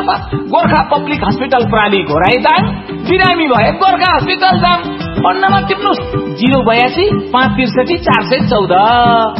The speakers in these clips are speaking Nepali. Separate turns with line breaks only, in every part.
नम्बर गोर्खा पब्लिक हस्पिटल प्राली घोराइदाङ, बिरामी भए गोर्खा हस्पिटल जाम। Phone number टिप्नुस् 082 563 414।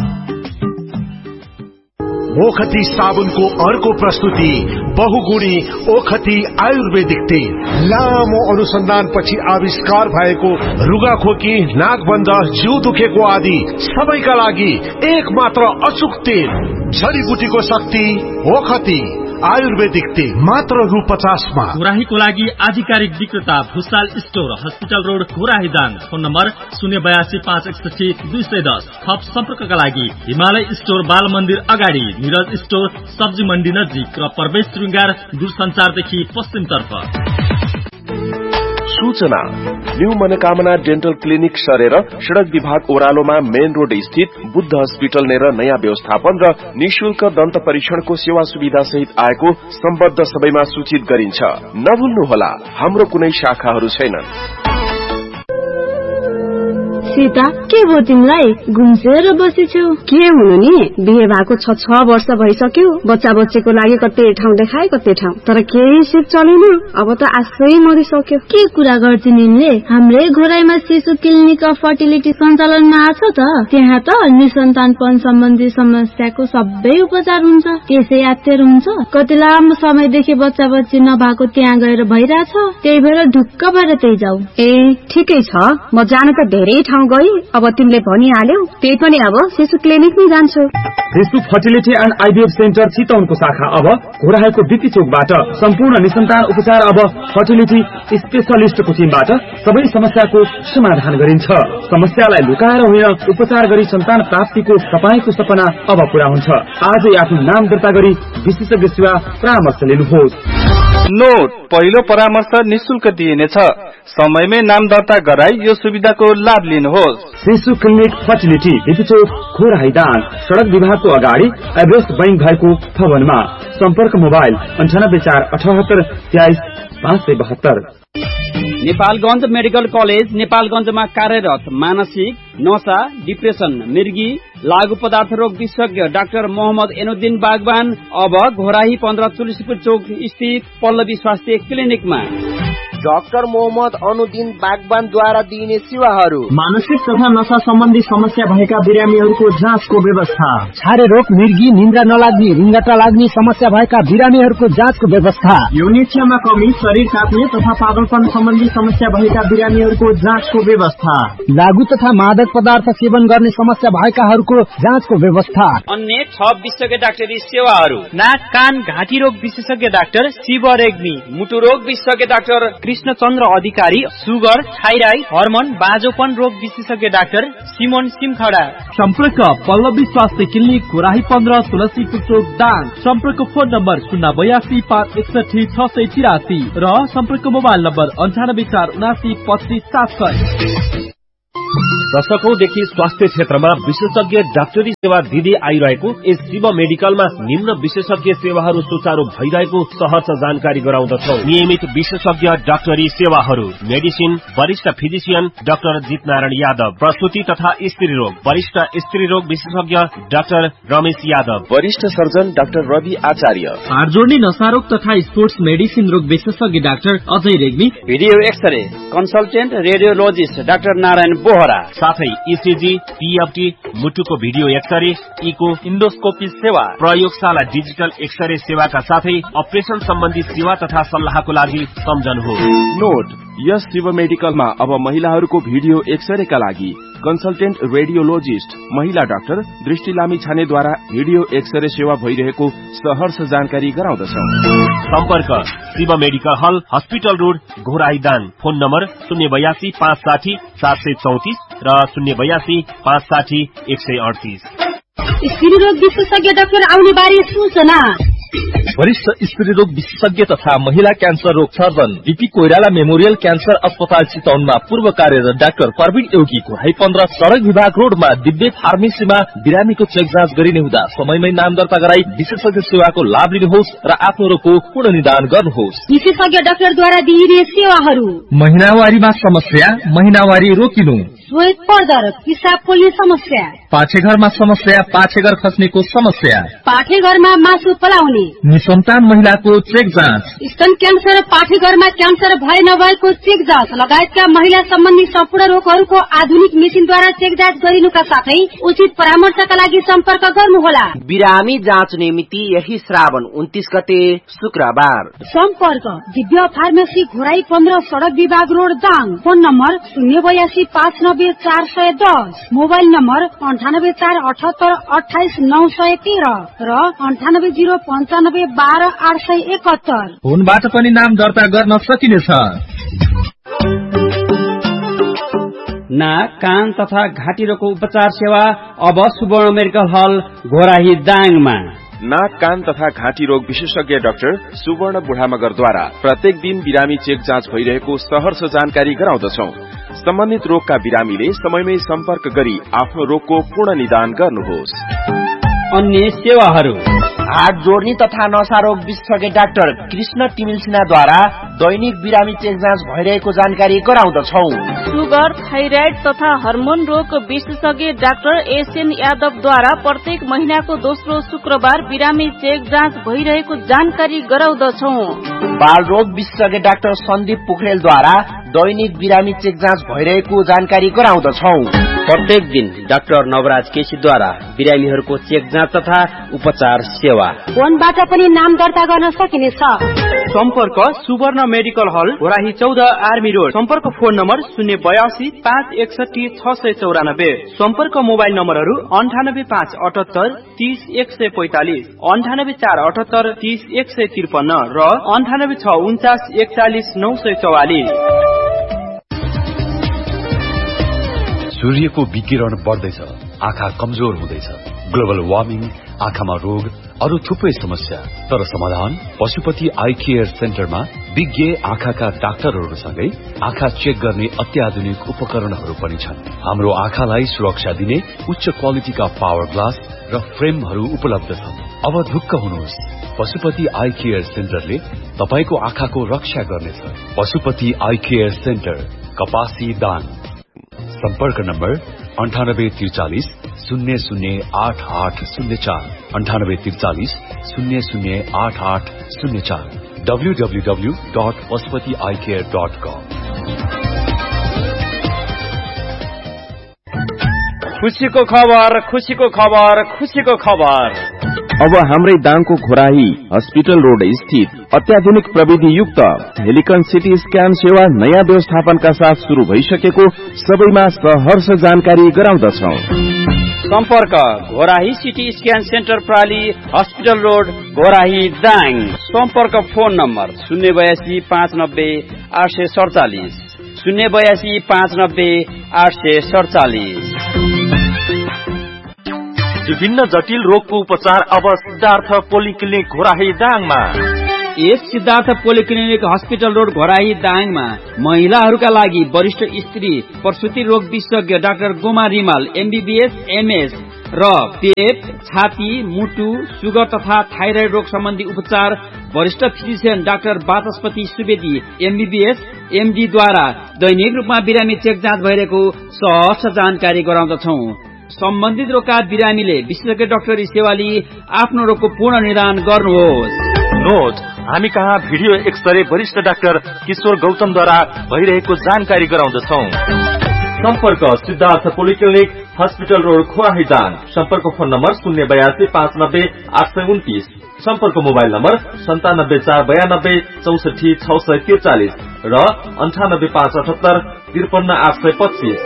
ओखती साबुनको अर्को प्रस्तुति बहुगुणी ओखती आयुर्वेदिक तेल। लामो अनुसन्धानपछि आविष्कार भएको रुगाखोकी, नाकबन्ध, जिउ दुखेको आदि सबैका लागि एक मात्र अचूक तेल। जडीबुटीको शक्ति ओखती आयुर्वेदिक तेल मात्र रु 50 मा।
घोराहीको लागि आधिकारिक विक्रेता Bhusal store, hospital road, Ghorahi Dang. Phone number 082 561 210। थप सम्पर्कका लागि हिमालय स्टोर, बाल मन्दिर अगाडि, निरज स्टोर, सब्जी मण्डी नजिक र प्रवेश श्रृंगार दूरसञ्चारदेखि पश्चिमतर्फ।
सूचना न्यू मनोकामना डेन्टल क्लिनिक सरेर सड़क विभाग ओह्रालोमा मेन रोड स्थित बुद्ध हस्पिटल नेर नयाँ व्यवस्थापन र निशुल्क दन्त परीक्षणको सेवा सुविधा सहित आएको सम्बद्ध सबैमा सूचित गरिन्छ। नभुल्नुहोला, हाम्रो कुनै शाखाहरू छैनन्।
सीता, के भयो तिमीलाई? घुम्सेर बसेछौ?
के हुनु नि, बिहे भएको 6 वर्ष भइसक्यो। बच्चा बच्चीको लागि कतै ठाउँ देखाए कतै ठाउँ, तर केही सिप चलेन। अब त आशै मरिसक्यो।
के कुरा गर्छ निले? हाम्रै घोराईमा शिशु क्लिनिक अफ फर्टिलिटी सञ्चालनमा आछ त। त्यहाँ त निसन्तानपन सम्बन्धी समस्याको सबै उपचार हुन्छ। त्यसै यात्तेर हुन्छ। कति लामो समयदेखि बच्चा बच्ची नभएको त्यहाँ गएर भइराछ। त्यही भएर ढुक्क भएर त्यही जाऊ।
ए ठिकै छ, म जान त धेरै ठाउँ गई। अब तिमीले भनिहाल्यौ, त्यही पनि अब शिशु क्लिनिकमै जान्छु।
शिशु फर्टिलिटी एन्ड आइभीएफ सेन्टर चितवनको शाखा अब घोराहीको बिपी चोकबाट सम्पूर्ण निसन्तान उपचार अब फर्टिलिटी स्पेशलिस्टको टिमबाट सबै समस्याको समाधान गरिन्छ। समस्यालाई लुकाएर होइन, उपचार गरी सन्तान प्राप्तिको तपाईको सपना अब पूरा हुन्छ। आजै आफ्नो नाम दर्ता गरी विशेषज्ञ सेवा परामर्श लिनुहोस्।
नोट, पहिलो परामर्श निशुल्क दिइनेछ। समयमै नाम दर्ता गराई यो सुविधाको लाभ लिनुहोस्।
शिशु क्लिनिक फर्टिलिटी बिपीचोक घोराही दाङ, सड़क विभागको अगाडि, एभरेस्ट बैंक भएको भवनमा। सम्पर्क मोबाइल 98 478 23 572।
नेपालगञ्ज मेडिकल कलेज नेपालगञ्जमा कार्यरत मानसिक, नशा, डिप्रेसन, मृगी, लागू पदार्थ रोग विशेषज्ञ डाक्टर मोहम्मद एनुद्दिन बागवान अब घोराही 15 तुलसीपुर चौक स्थित पल्लवी स्वास्थ्य क्लिनिकमा।
डाक्टर मोहम्मद अनुद्दिन बागवानद्वारा दिइने सेवाहरू:
मानसिक तथा नशा सम्बन्धी समस्या भएका बिरामीहरूको जाँचको व्यवस्था, छारे रोग, मृगी, निन्द्रा नलाग्ने, रिङ्गटा लाग्ने समस्या भएका बिरामीहरूको जाँचको व्यवस्था, यौन इच्छामा कमी, शरीर काट्ने तथा पागलपन सम्बन्धी समस्या भएका बिरामीहरूको जाँचको व्यवस्था, लागू तथा मादक पदार्थ सेवन गर्ने समस्या भएकाहरूको जाँचको व्यवस्था।
अन्य 6 विशेषज्ञ डाक्टरी सेवाहरू:
नाक, कान, घाँटी रोग विशेषज्ञ डाक्टर शिव रेग्मी,
मुटु रोग विशेषज्ञ डाक्टर
कृष्ण चन्द्र अधिकारी, सुगर, थाइराइड, हर्मोन, बाजोपन रोग विशेषज्ञ डाक्टर सिमोन सिमखडा।
सम्पर्क पल्लवी स्वास्थ्य क्लिनिक घोराही 15 तुलसीपुर चौक दाङ। सम्पर्क फोन नम्बर 082 561 683 र सम्पर्क मोबाइल नम्बर 98 479 25 700।
दशकौंदेखि स्वास्थ्य क्षेत्रमा विशेषज्ञ डाक्टरी सेवा दिँदै आइरहेको यस शिव मेडिकलमा निम्न विशेषज्ञ सेवाहरू सुचारू भइरहेको सहर्ष जानकारी गराउँदछौ। नियमित विशेषज्ञ डाक्टरी सेवाहरू: मेडिसिन, वरिष्ठ फिजिशियन डाक्टर जितनारायण यादव, प्रसूति तथा स्त्री रोग, वरिष्ठ स्त्री रोग विशेषज्ञ डाक्टर रमेश यादव,
वरिष्ठ सर्जन डाक्टर रवि आचार्य,
हाड जोड्ने नशा रोग तथा स्पोर्ट्स मेडिसिन रोग विशेषज्ञ doctor Ajay Regmi,
video x-ray consultant radiologist doctor Narayan Bohra,
साथै इसिजी, पीएफटी, मुटुको भिडियो एक्सरे, इको,
इन्डोस्कोपी सेवा,
प्रयोगशाला डिजिटल एक्सरे सेवाका साथै अपरेसन सम्बन्धी सेवा तथा सल्लाहको लागि सम्झनुहोस्।
नोट, यस शिव मेडिकलमा अब महिलाहरूको भिडियो एक्सरेका लागि कन्सल्टेन्ट रेडियोलोजिस्ट महिला डाक्टर दृष्टि लामी छानेद्वारा भिडियो एक्सरे सेवा भइरहेको सहर्ष जानकारी गराउँदछौ।
सम्पर्क शिव मेडिकल हल, hospital road, Ghorahi Dang. Phone number 082 560 734 र 082 560 138।
स्त्री रोग विशेषज्ञ डाक्टर आउने बारे सूचना:
वरिष्ठ स्त्री रोग विशेषज्ञ तथा महिला क्यान्सर रोग surgeon BP Koirala memorial cancer अस्पताल चितवनमा पूर्व कार्यरत डाक्टर प्रवीण योगी घोराही 15 सड़क विभाग रोडमा दिव्य फार्मेसीमा बिरामीको चेक जाँच गरिने हुँदा समयमै नाम दर्ता गराई विशेषज्ञ सेवाको लाभ लिनुहोस् र आफ्नो रोगको पूर्ण निदान गर्नुहोस्।
विशेषज्ञ डाक्टरद्वारा दिइने सेवाहरू:
महिनावारीमा समस्या, महिनावारी रोकिनु,
श्वेत पर्दर पिसाब पोल्ने समस्या,
पाठेघरमा समस्या, पाठेघर खस्नेको समस्या,
पाठेघरमा मासु पलाउने,
निसन्तान महिलाको चेक जाँच,
स्तन क्यान्सर, पाठेघरमा क्यान्सर भए नभएको चेक जाँच लगायतका महिला सम्बन्धी सम्पूर्ण रोगहरूको आधुनिक मेसिनद्वारा चेक जाँच गरिनुका साथै उचित परामर्शका लागि सम्पर्क गर्नुहोला।
बिरामी जाँच निमिति यही श्रावण 29 गते शुक्रबार।
सम्पर्क दिव्य फार्मेसी घोराई 15 सड़क विभाग road Dang. Phone number 082590410, mobile number 9848782913 र 9805912871।
फोनबाट पनि नाम दर्ता गर्न सकिनेछ।
नाक, कान तथा घाँटी रोगको उपचार सेवा अब सुवर्ण मेडिकल हल घोराही दाङमा।
नाक, कान तथा घाँटी रोग विशेषज्ञ डाक्टर सुवर्ण बुढामगरद्वारा प्रत्येक दिन बिरामी चेक जाँच भइरहेको सहर्ष जानकारी गराउँदछौ। सम्बन्धित रोगका बिरामीले समयमै सम्पर्क गरी आफ्नो रोगको पूर्ण निदान गर्नुहोस्।
अन्य सेवाहरू
हात जोड्ने तथा नसा रोग विशेषज्ञ डाक्टर कृष्ण टिमिल्सिनाद्वारा दैनिक बिरामी चेक जाँच भइरहेको जानकारी गराउँदछौ।
सुगर, थाइराइड तथा हार्मोन रोग विशेषज्ञ डाक्टर एसएन यादवद्वारा प्रत्येक महिनाको दोस्रो शुक्रबार बिरामी चेक जाँच भइरहेको जानकारी गराउँदछौ।
बाल रोग विशेषज्ञ डाक्टर सन्दीप पोखरेलद्वारा दैनिक बिरामी चेक जाँच भइरहेको जानकारी गराउँदछौ।
प्रत्येक दिन डाक्टर नवराज केसीद्वारा बिरामीहरूको चेक जाँच तथा उपचार सेवा।
फोनबाट पनि नाम दर्ता गर्न सकिनेछ।
सम्पर्क सुवर्ण मेडिकल हल घोराही 14 आर्मी रोड। सम्पर्क फोन नम्बर 082 561 694। सम्पर्क मोबाइल नम्बरहरू 9858 30 145, 98478 30 153 र 9849 41 944।
सूर्यको विकिरण बढ्दैछ, आँखा कमजोर हुँदैछ, ग्लोबल वार्मिङ, आँखामा रोग, अरू थुप्रै समस्या। तर समाधान पशुपति आई केयर सेन्टरमा विज्ञ आँखाका डाक्टरहरूसँगै आँखा चेक गर्ने अत्याधुनिक उपकरणहरू पनि छन्। हाम्रो आँखालाई सुरक्षा दिने उच्च क्वालिटीका पावर ग्लास र फ्रेमहरू उपलब्ध छन्। अब ढुक्क हुनुहोस्, पशुपति आई केयर सेन्टरले तपाईको आँखाको रक्षा गर्नेछ। पशुपति आई केयर सेन्टर, कपासी दाङ। सम्पर्क नम्बर 9843 008804, 9843 008804, www.pashupatieyecare.com।
खुशीको खबर, खुशीको खबर, खुशीको खबर।
अब हाम्रै दाङको घोराही हस्पिटल रोड स्थित अत्याधुनिक प्रविधि युक्त हेलिकन सिटी स्क्यान सेवा नयाँ व्यवस्थापनका साथ शुरू भइसकेको सबैमा सहर्ष जानकारी गराउँदछौ।
सम्पर्क Ghorahi CT scan centre प्राली hospital road Ghorahi Dang. सम्पर्क फोन नम्बर 082 590 847, 082 590 847।
विभिन्न जटिल रोगको उपचार अब सिद्धार्थ पोलिक्लिनिक घोराही दाङमा।
यस Siddhartha polyclinic hospital road Ghorahi दाङमा महिलाहरूका लागि वरिष्ठ स्त्री प्रसुति रोग विशेषज्ञ doctor Goma Rimal MBBS MS र पेट, छाती, मुटु, सुगर तथा थाइराइड रोग सम्बन्धी उपचार वरिष्ठ फिजिशियन डाक्टर वाचस्पति सुवेदी एमबीबीएस एमडी द्वारा दैनिक रूपमा बिरामी चेक जाँच भइरहेको सहर्ष जानकारी गराउँदछौ। सम्बन्धित रोगका बिरामीले विशेषज्ञ डाक्टरी सेवा लिई आफ्नो रोगको पूर्ण निदान गर्नुहोस्।
नोट, हामी कहाँ भिडियो एक्सरे वरिष्ठ डाक्टर किशोर गौतमद्वारा भइरहेको जानकारी गराउँदछौ। सम्पर्क Siddhartha polyclinic hospital road Ghorahi Dang. सम्पर्क फोन नम्बर 082 590 829, सम्पर्क मोबाइल नम्बर 97 492 64 643 र 98 578 53 825।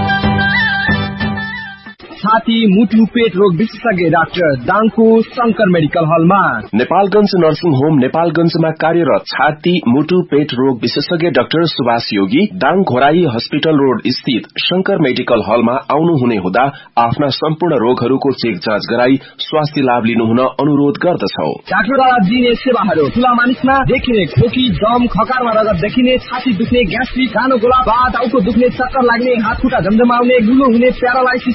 छाती, मुटु, पेट रोग विशेषज्ञ डाक्टर दाङको शंकर मेडिकल हलमा।
नेपालगंज नर्सिङ होम नेपालगंजमा कार्यरत छाती, मुटु, पेट रोग विशेषज्ञ डाक्टर सुभाष योगी दाङ घोराही हस्पिटल रोड स्थित शंकर मेडिकल हलमा आउनु हुने हुँदा आफ्ना सम्पूर्ण रोगहरूको चेक जाँच गराई स्वास्थ्य लाभ लिनुहुन अनुरोध गर्दछौ।
डाक्टरद्वारा दिइने सेवाहरू ठूला मानिसमा देखिने खोकी, दम, खकारमा रगत देखिने, छाती दुख्ने, ग्यास्ट्रिक, कानो गोला, टाउको दुख्ने, चक्कर लाग्ने, हात खुट्टा झमझमाउने, गुलो हुने, प्यारालाइसिस आदि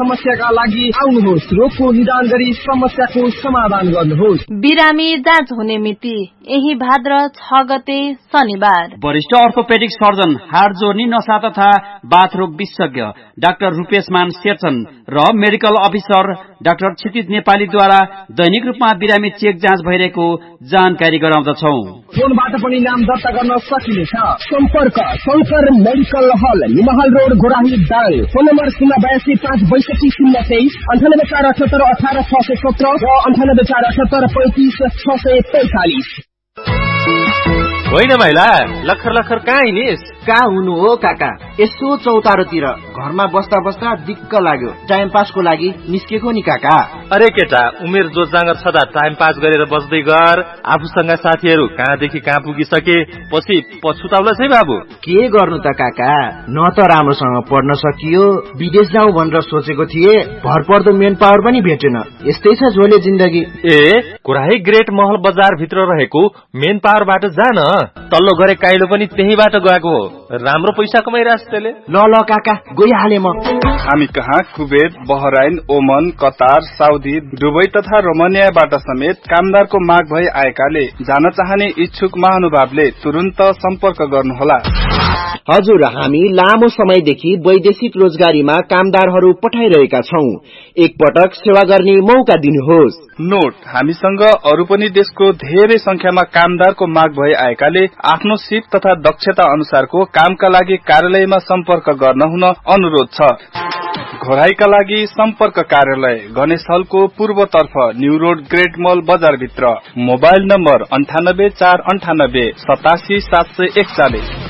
समस्याका लागि आउनुहोस्। रोगको निदान गरी समस्याको समाधान गर्नुहोस्।
बिरामी जाँच हुने मिति यही भाद्र 6 गते शनिबार।
वरिष्ठ अर्थोपेडिक सर्जन, हाड जोर्नी, नसा तथा बाथरोग विशेषज्ञ डाक्टर रूपेशमान शेरचन र मेडिकल अफिसर डाक्टर क्षितिज नेपालीद्वारा दैनिक रूपमा बिरामी चेक जाँच भइरहेको जानकारी गराउँदछौ।
फोनबाट पनि नाम दर्ता गर्न सकिनेछ। सम्पर्क शंकर मेडिकल हल, निमहाल रोड, गोराही दाङ। फोन नम्बर 082 562 023, 98 478 18 617 र 98 478 35 645।
होइन महिला, लखर लखर कहाँ हिँडिस?
कहाँ हुनु हो काका, यसो चौतारोतिर घरमा बस्दा बस्दा दिक्क लाग्यो। टाइम पासको लागि निस्केको नि काका।
अरे केटा, उमेर जोत जाँगर छदा टाइम पास गरेर बस्दै गर। आफूसँग साथीहरू कहाँदेखि कहाँ पुगिसके, पछि पछुताउला है बाबु।
के गर्नु त काका, न त राम्रोसँग पढ्न सकियो, विदेश जाउँ भनेर सोचेको थिए, भरपर्दो मेन पावर पनि भेटेन। यस्तै छ झोले जिन्दगी।
कुराही ग्रेट महल बजार भित्र रहेको मेन पावरबाट जान, तल्लो गरे काइलो पनि त्यहीबाट गएको हो। राम्रो पैसा कमाइरहेछ त्यसले।
ल काका, गइहाले म।
हामी कहाँ कुवेत, बहराइन, ओमन, कतार, साउदी, दुबई तथा रोमानियाबाट समेत कामदारको माग भई आएकाले जान चाहने इच्छुक महानुभावले तुरुन्त सम्पर्क गर्नुहोला।
हजुर, हामी लामो समयदेखि वैदेशिक रोजगारीमा कामदारहरू पठाइरहेका छौं। एकपटक सेवा गर्ने मौका दिनुहोस्।
नोट, हामीसँग अरू पनि देशको धेरै संख्यामा कामदारको माग भई आएकाले आफ्नो सिप तथा दक्षता अनुसारको कामका लागि कार्यालयमा सम्पर्क गर्न हुन अनुरोध छ। घोराईका लागि सम्पर्क कार्यालय गणेश हलको पूर्वतर्फ न्यू रोड, ग्रेट मल बजार भित्र। Mobile number 98 498 87 741।